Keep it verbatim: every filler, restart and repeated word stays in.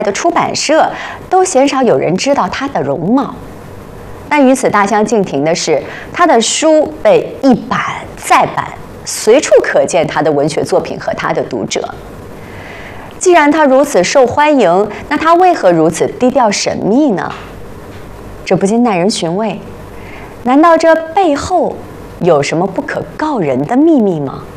的出版社都鲜少有人知道他的容貌。但与此大相径庭的是，他的书被一版再版，随处可见他的文学作品和他的读者。既然他如此受欢迎，那他为何如此低调神秘呢？这不禁耐人寻味：难道这背后有什么不可告人的秘密吗？